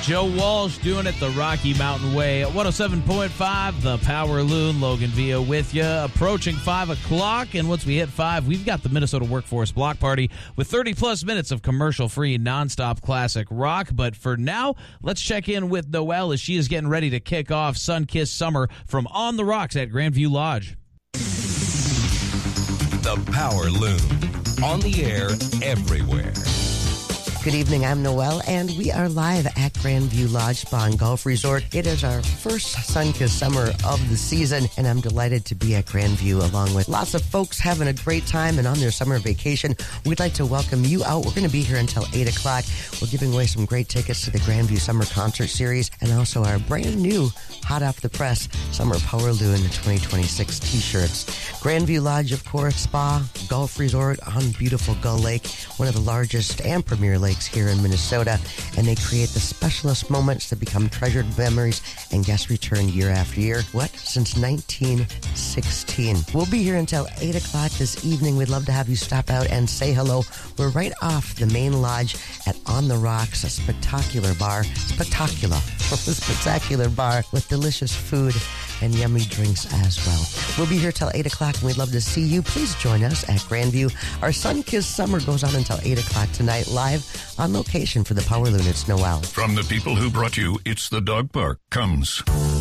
Joe Walsh doing it the Rocky Mountain Way at 107.5, the Power Loon. Logan Villa with you, approaching 5 o'clock. And once we hit 5, we've got the Minnesota Workforce Block Party with 30-plus minutes of commercial-free, nonstop classic rock. But for now, let's check in with Noelle as she is getting ready to kick off Sun-Kissed Summer from On the Rocks at Grandview Lodge. The Power Loon, on the air everywhere. Good evening, I'm Noelle, and we are live at Grandview Lodge Spa and Golf Resort. It is our first sun-kissed summer of the season, and I'm delighted to be at Grandview along with lots of folks having a great time and on their summer vacation. We'd like to welcome you out. We're going to be here until 8 o'clock. We're giving away some great tickets to the Grandview Summer Concert Series and also our brand new, hot off the press, Summer Power Loon 2026 t-shirts. Grandview Lodge, of course, spa, golf resort on beautiful Gull Lake, one of the largest and premier lakes here in Minnesota, and they create the specialist moments that become treasured memories, and guests return year after year. What? Since 1916. We'll be here until 8 o'clock this evening. We'd love to have you stop out and say hello. We're right off the main lodge at On the Rocks, a spectacular bar. Spectacular bar with delicious food and yummy drinks as well. We'll be here till 8 o'clock, and we'd love to see you. Please join us at Grandview. Our sun-kissed summer goes on until 8 o'clock tonight, live on location for the Power Loon. It's Noelle. From the people who brought you It's the Dog Park comes